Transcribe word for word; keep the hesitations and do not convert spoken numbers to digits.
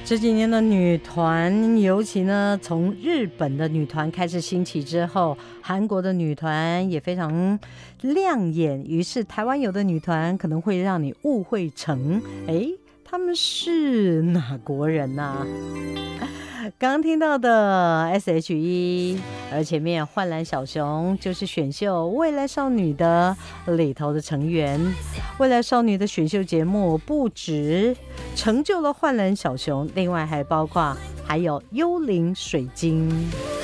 这几年的女团，尤其呢从日本的女团开始兴起之后，韩国的女团也非常亮眼，于是台湾有的女团可能会让你误会成哎，他们是哪国人啊？刚刚听到的 S H E， 而前面幻蓝小熊就是选秀未来少女的里头的成员。未来少女的选秀节目不止成就了幻蓝小熊，另外还包括还有幽灵水晶。